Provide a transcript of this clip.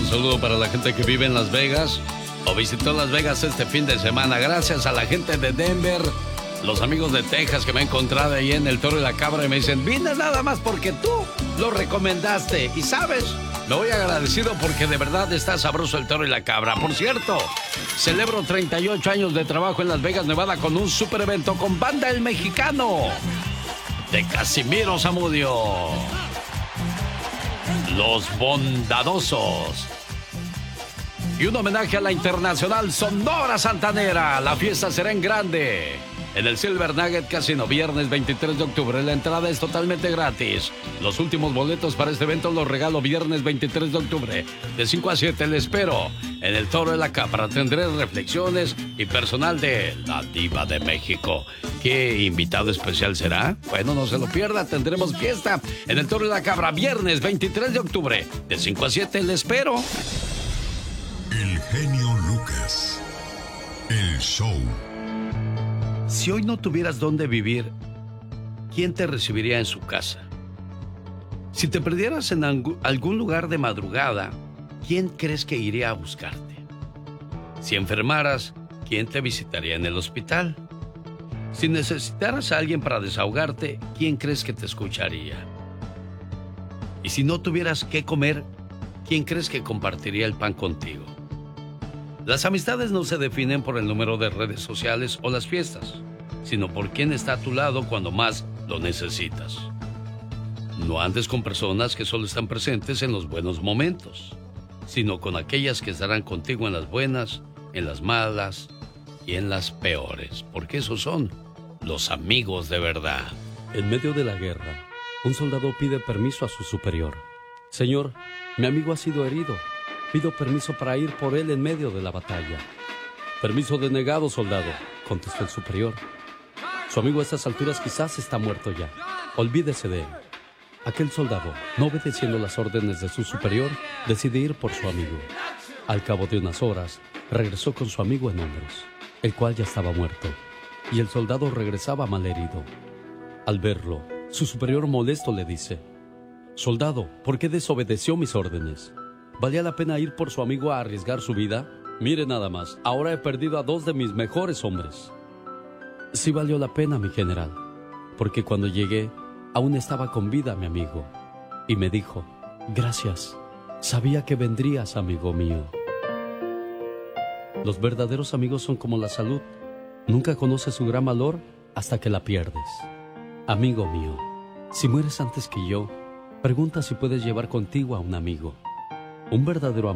saludo para la gente que vive en Las Vegas o visitó Las Vegas este fin de semana. Gracias a la gente de Denver, los amigos de Texas que me he encontrado ahí en el Toro y la Cabra y me dicen, vine nada más porque tú lo recomendaste. Y sabes, me voy agradecido porque de verdad está sabroso el Toro y la Cabra. Por cierto, celebro 38 años de trabajo en Las Vegas, Nevada, con un super evento con Banda El Mexicano de Casimiro Zamudio. Los Bondadosos. Y un homenaje a la internacional Sonora Santanera. La fiesta será en grande en el Silver Nugget Casino, viernes 23 de octubre. La entrada es totalmente gratis. Los últimos boletos para este evento los regalo viernes 23 de octubre. De 5 a 7 le espero en el Toro de la Cabra. Tendré reflexiones y personal de la Diva de México. ¿Qué invitado especial será? Bueno, no se lo pierda. Tendremos fiesta en el Toro de la Cabra, viernes 23 de octubre. De 5 a 7 le espero. El genio Lucas. El show. Si hoy no tuvieras dónde vivir, ¿quién te recibiría en su casa? Si te perdieras en algún lugar de madrugada, ¿quién crees que iría a buscarte? Si enfermaras, ¿quién te visitaría en el hospital? Si necesitaras a alguien para desahogarte, ¿quién crees que te escucharía? Y si no tuvieras qué comer, ¿quién crees que compartiría el pan contigo? Las amistades no se definen por el número de redes sociales o las fiestas, sino por quién está a tu lado cuando más lo necesitas. No andes con personas que solo están presentes en los buenos momentos, sino con aquellas que estarán contigo en las buenas, en las malas y en las peores, porque esos son los amigos de verdad. En medio de la guerra, un soldado pide permiso a su superior. Señor, mi amigo ha sido herido. Pido permiso para ir por él en medio de la batalla. Permiso denegado, soldado, contestó el superior. Su amigo a estas alturas quizás está muerto ya. Olvídese de él. Aquel soldado, no obedeciendo las órdenes de su superior, decide ir por su amigo. Al cabo de unas horas, regresó con su amigo en hombros, el cual ya estaba muerto, y el soldado regresaba malherido. Al verlo, su superior molesto le dice: Soldado, ¿por qué desobedeció mis órdenes? ¿Valía la pena ir por su amigo a arriesgar su vida? Mire nada más, ahora he perdido a 2 de mis mejores hombres. Sí valió la pena, mi general, porque cuando llegué, aún estaba con vida mi amigo. Y me dijo: gracias, sabía que vendrías, amigo mío. Los verdaderos amigos son como la salud. Nunca conoces su gran valor hasta que la pierdes. Amigo mío, si mueres antes que yo, pregunta si puedes llevar contigo a un amigo. Un verdadero